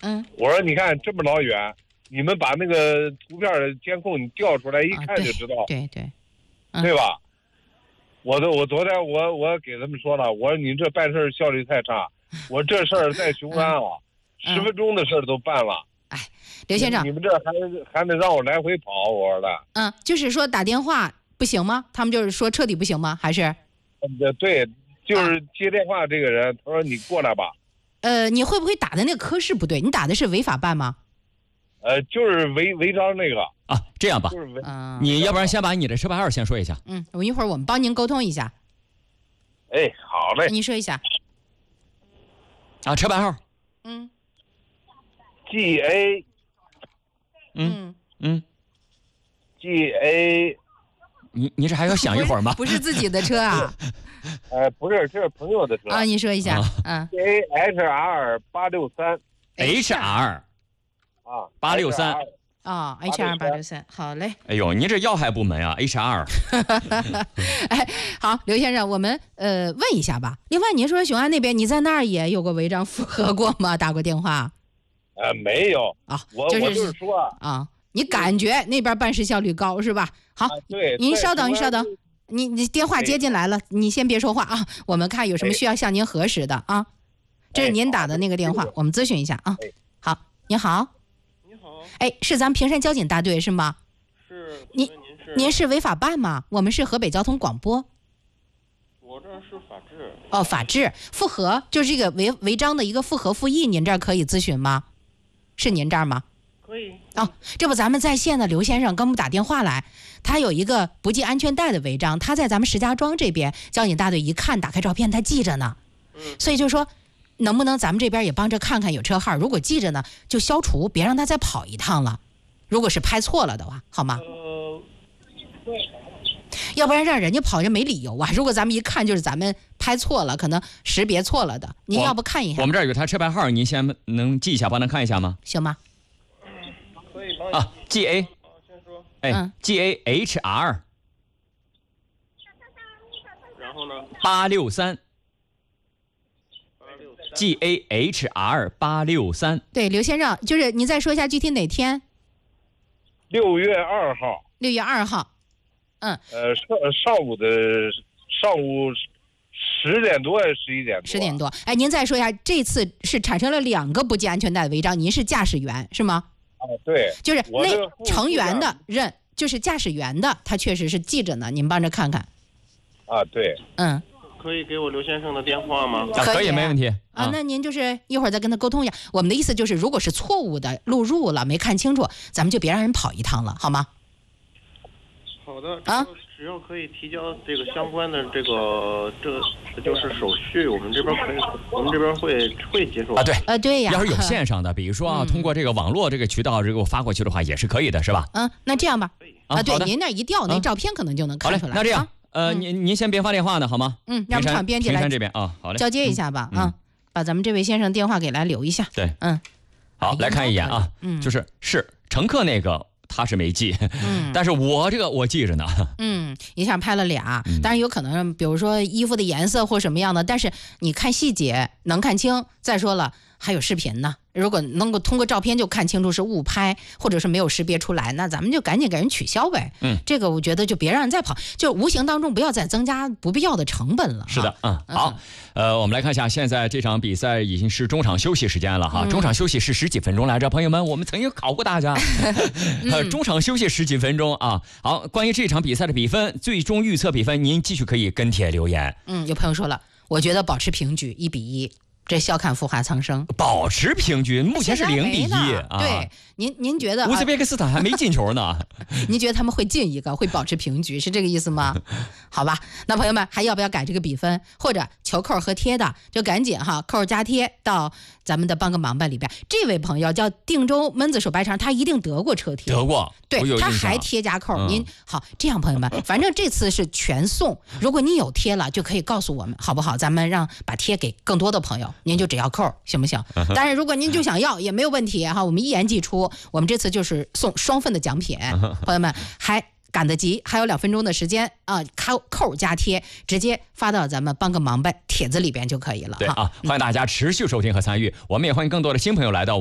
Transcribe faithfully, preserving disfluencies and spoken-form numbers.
嗯， 我说你看这么老远，你们把那个图片的监控你调出来一看就知道， 啊、对 对 对,、 嗯、对吧？我都我昨天我我给他们说了，我说你这办事效率太差，我这事儿在雄安啊，十、嗯、分钟的事儿都办了。 哎，刘先生， 你们这还还得让我来回跑，我说的。 嗯，就是说打电话不行吗？他们就是说彻底不行吗？还是？ 呃，对，就是接电话这个人，啊、他说你过来吧。 呃，你会不会打的那个科室不对？你打的是违法办吗？ 呃，就是违违章那个啊。这样吧， 就是违嗯、 你要不然先把你的车牌号先说一下。 嗯，我一会儿我们帮您沟通一下。 哎，好嘞。 你说一下。 啊，车牌号。 嗯。 G A。 嗯嗯。 G A。 你你这还要想一会儿吗？ 不是自己的车啊。 呃，不是，这是朋友的车啊。你说一下。嗯。 A H R 八六三。 H R。 啊。 八六三。 啊 ，H R 八六三，好嘞。 哎呦，您这要害部门啊 ，H R。 哎，好，刘先生，我们呃问一下吧。另外，您说雄安那边，你在那儿也有过违章复核过吗？打过电话？ 呃，没有啊， 我、 就是、 我就是说啊，你感觉那边办事效率高是吧？好， 啊、对， 您稍等，您稍等，你你电话接进来了，你先别说话啊，我们看有什么需要向您核实的啊。这是您打的那个电话，我们咨询一下啊。好，您好。哎，是咱们平山交警大队是吗？ 是。 您您是违法办吗？我们是河北交通广播。 我这是法制。 哦，法制复核就是这个违违章的一个复核复议，您这儿可以咨询吗？是您这儿吗？ 可以。 哦，这不咱们在线的刘先生跟我们打电话来，他有一个不系安全带的违章，他在咱们石家庄这边交警大队一看，打开照片他记着呢。 嗯。 所以就说。能不能咱们这边也帮着看看有车号？如果记着呢，就消除，别让他再跑一趟了。如果是拍错了的话，好吗？ 呃， 要不然让人家跑就没理由啊。如果咱们一看就是咱们拍错了，可能识别错了的，您要不看一下？ 我们这儿有他车牌号，您先能记一下，帮他看一下吗？ 行吗？ 可以帮你啊 ，G A。 啊，先说。 哎、 嗯、 ，G A H R。 然后呢？ 八六三。G A H R 八六三。 对，刘先生，就是你再说一下具体哪天？ 六月二号。 六月二号。嗯。 呃，上上午的上午十点多还是十一点多？ 十点多。哎，您再说一下，这次是产生了两个不系安全带的违章，您是驾驶员是吗？ 啊，对。 就是那成员的认，就是驾驶员的，他确实是记着呢，您帮着看看。 啊，对。 嗯。 可以给我刘先生的电话吗？ 啊，可以，没问题啊。 啊，那您就是一会儿再跟他沟通一下。我们的意思就是，如果是错误的录入了，没看清楚，咱们就别让人跑一趟了，好吗？ 好的。 啊， 只要可以提交这个相关的这个这就是手续，我们这边可以，我们这边会会接受啊。对， 呃，对呀。 要是有线上的，比如说啊， 嗯、 通过这个网络这个渠道，如果发过去的话，也是可以的，是吧？ 嗯，那这样吧。 啊， 对，您那一调，那照片可能就能看出来。 好嘞，那这样。 啊呃，您您先别发电话呢，好吗？ 嗯，让我们厂编辑来平山这边啊，好嘞， 交接一下吧， 嗯、 啊，把咱们这位先生电话给来留一下。 对， 嗯， 好，来看一眼啊， 嗯， 就是是乘客那个他是没记， 嗯， 但是我这个我记着呢。 嗯，一下拍了俩，当然有可能，比如说衣服的颜色或什么样的，但是你看细节能看清。再说了，还有视频呢。如果能够通过照片就看清楚是误拍，或者是没有识别出来，那咱们就赶紧给人取消呗。 嗯， 这个我觉得就别让人再跑，就无形当中不要再增加不必要的成本了。 是的，嗯，好，呃，我们来看一下，现在这场比赛已经是中场休息时间了哈，嗯、中场休息是十几分钟来着，朋友们，我们曾经考过大家，呃，中场休息十几分钟啊。好，关于这场比赛的比分，最终预测比分，您继续可以跟帖留言。 嗯，有朋友说了，我觉得保持平局，一比一。这笑看浮华苍生， 保持平均，目前是零比一啊。 对，您您觉得乌兹别克斯坦还没进球呢？ 您觉得他们会进一个，会保持平局，是这个意思吗？好吧，那朋友们还要不要改这个比分？或者求扣和贴的，就赶紧哈，扣加贴到咱们的帮个忙吧里边。这位朋友叫定州闷子手白肠，他一定得过车贴， 得过， 对，他还贴加扣。 嗯、 您好，这样朋友们，反正这次是全送。如果你有贴了，就可以告诉我们，好不好？咱们让把贴给更多的朋友。您就只要扣，行不行？但是如果您就想要也没有问题哈，我们一言既出，我们这次就是送双份的奖品，朋友们还赶得及，还有两分钟的时间啊，扣扣加贴，直接发到咱们帮个忙呗帖子里边就可以了。 对啊，欢迎大家持续收听和参与，我们也欢迎更多的新朋友来到。